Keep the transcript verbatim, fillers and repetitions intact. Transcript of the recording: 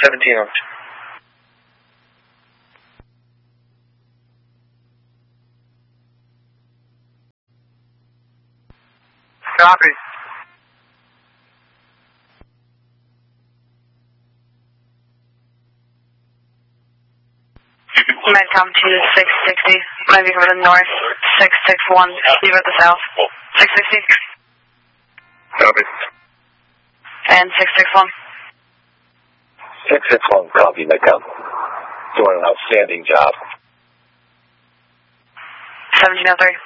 seventeen oh two. Copy. Medcom two six sixty. Maybe over the north. six six one. Leave at the south. six sixty. Copy. And six six one. six six one, copy, Medcom. Doing an outstanding job. seventeen oh three.